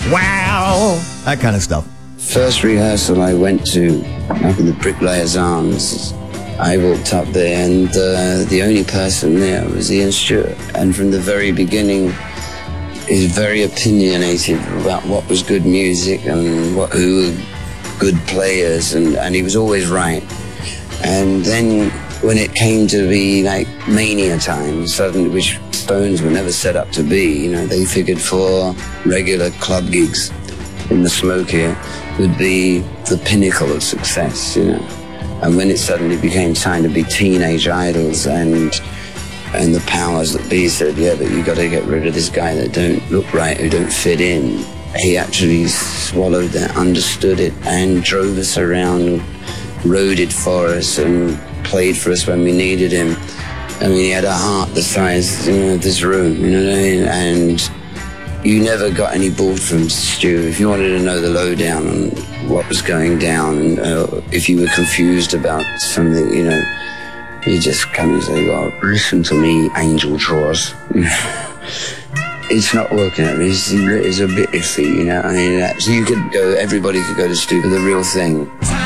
wow, that kind of stuff. First rehearsal I went to up in the Bricklayers Arms. I walked up there and the only person there was Ian Stewart. And from the very beginning, he was very opinionated about what was good music and who were good players, and he was always right. And then when it came to be like mania time, suddenly, which Stones were never set up to be, you know, they figured 4 regular club gigs in the Smoke here would be the pinnacle of success, you know. And when it suddenly became time to be Teenage Idols and the powers that be said, yeah, but you got to get rid of this guy that don't look right, who don't fit in, he actually swallowed that, understood it, and drove us around, roaded for us and played for us when we needed him. I mean, he had a heart the size, you know, of this room, you know what I mean? And you never got any bull from Stu. If you wanted to know the lowdown on what was going down, and if you were confused about something, you know, you just come and say, well, listen to me, Angel Drawers. It's not working out. It's a bit iffy, you know. I mean, so you could go, everybody could go to Stu for the real thing.